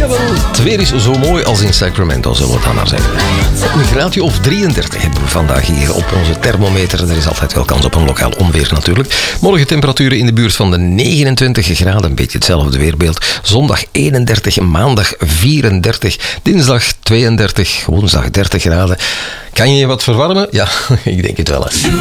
Jawel, het weer is zo mooi als in Sacramento, zullen we het dan maar zeggen. Een graadje of 33 hebben we vandaag hier op onze thermometer. Er is altijd wel kans op een lokaal onweer natuurlijk. Morgen temperaturen in de buurt van de 29 graden, een beetje hetzelfde weerbeeld. Zondag 31, maandag 34, dinsdag 32, woensdag 30 graden. Kan je je wat verwarmen? Ja, ik denk het wel. Hè.